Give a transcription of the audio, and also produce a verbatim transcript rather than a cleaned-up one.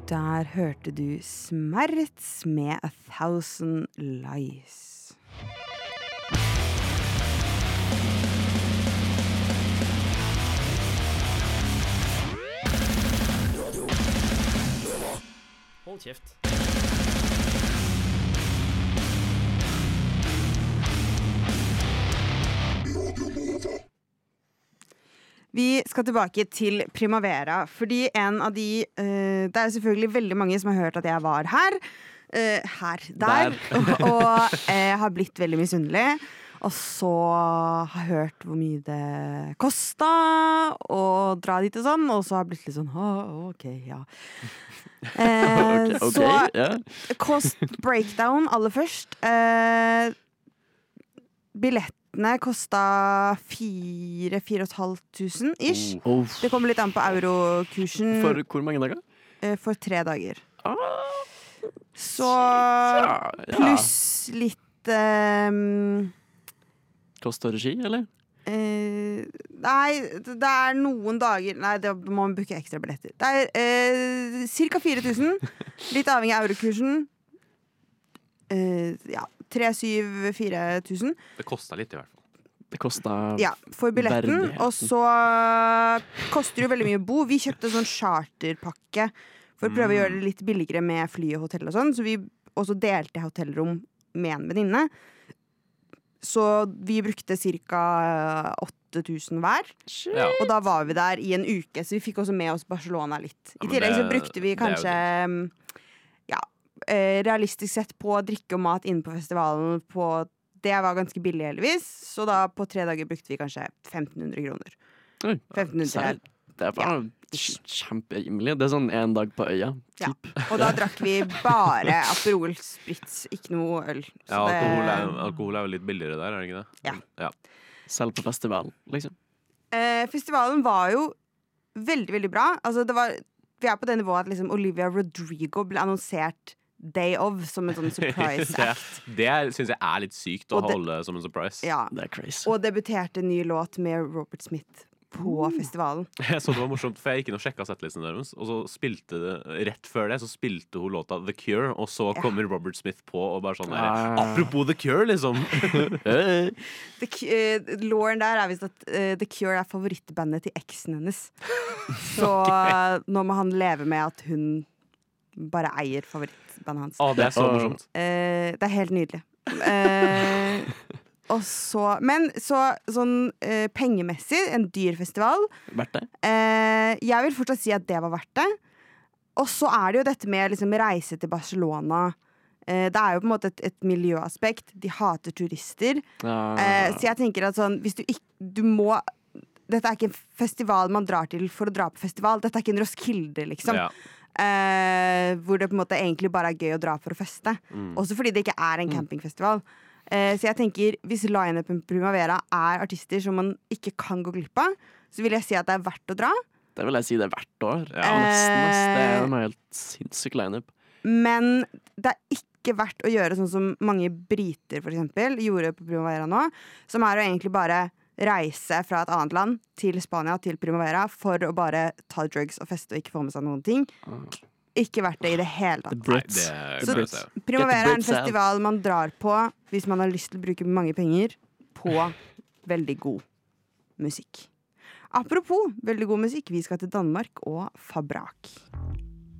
Der hørte du Smerts med A Thousand Lies. Hold kjeft. Vi skal tilbake til Primavera, fordi en av de uh, det er selvfølgelig veldig mange som har hørt at jeg var her, uh, her, der, der. og, og uh, har blitt veldig misunnelig. Og så har hørt hvor mye det kostet å dra dit og sånn, og så har blitt litt sånn, oh, ok, ja. Uh, okay, okay, så yeah. Cost breakdown aller først. Uh, billett kostet fire, fire og et halvt tusen ish. Oh. Det kommer litt an på eurokursen. For hvor mange dager? For tre dager. Ah. Så ja, ja. Pluss litt um, Koster regi, eller? Uh, nei, det er noen dager. Nei, det må man booke ekstra billetter. Det er uh, cirka fire tusen. Litt avhengig av eurokursen. Uh, ja tre syv fire tusen. Det kostet litt i hvert fall. Det kostet ja, for billetten. Og så koster det jo veldig mye å bo. Vi kjøpte sånn charterpakke for å prøve mm. å gjøre det litt billigere med fly og hotell og sånn. Så vi også delte hotellrom med en venninne. Så vi brukte cirka åtte tusen hver. Ja. Og da var vi der i en uke, så vi fikk også med oss Barcelona litt. I tillegg så brukte vi kanskje realistisk sett på drikke og mat inne på festivalen på, det var ganske billig heldigvis, så da på tre dager brukte vi kanskje femten hundre kroner. Oi, femten hundre. Det er bare ja. Kjemperimelig. Det er sånn en dag på øya. Ja. Og da drakk vi bare Aperol Spritz, ikke noe øl. Så ja, alkohol det, er, alkohol er vel litt billigere der, er det ikke det? Ja. ja. Selv på festivalen, liksom. Eh, festivalen var jo veldig, veldig bra. Altså, det var, vi er på det nivået at liksom Olivia Rodrigo ble annonsert Day of som en sånn surprise act. det det synes jeg er litt sykt å og holde det, som en surprise. Ja. Det er crazy. Og debuterte en ny låt med Robert Smith på mm. festivalen. Jeg så det var morsomt, for jeg gikk inn og sjekket settlisten deres, og så spilte det, rett før det, så spilte hun låta The Cure, og så ja. kommer Robert Smith på, og bare sånn, ah. apropos The Cure, liksom. The, uh, Lauren der er visst at uh, The Cure er favorittbandet til eksen hennes. Så okay. Nå må han leve med at hun bare eier favorittbandet hans. Å, det er så morsomt. Uh, det er helt nydelig. Uh, og så, men så sånn uh, pengemessig, en dyr festival. Verdt det? Uh, jeg vil fortsatt si at det var verdt det. Og så er det jo dette med liksom, reise til Barcelona. Uh, det er jo på en måte et, et miljøaspekt. De hater turister. Ah. Uh, så jeg tenker at sånn, hvis du ikke, du må... Dette er ikke en festival man drar til for å dra på festival. Dette er ikke en Roskilde, liksom. Ja. Uh, hvor det på en måte egentlig bare er gøy å dra for å feste. Mm. Også fordi det ikke er en campingfestival. Uh, så jeg tenker, hvis line-upen Primavera er artister som man ikke kan gå glipp av, så vil jeg si at det er verdt å dra. Det vil jeg si det er hvert år. Ja, nesten, nesten. Det er en helt sinnssyk line-up. Men det er ikke verdt å gjøre sånn som mange briter for eksempel gjorde på Primavera nå, som er å egentlig bare reise fra et annet land til Spania, til Primavera, for å bare ta drugs og feste og ikke få med seg noen ting. Ikke verdt det i det hele tatt. The Brits. Nei, det, Så Primavera er en festival man drar på hvis man har lyst til å bruke mange penger på veldig god musikk. Apropos veldig god musikk, vi skal til Danmark og Fabrak.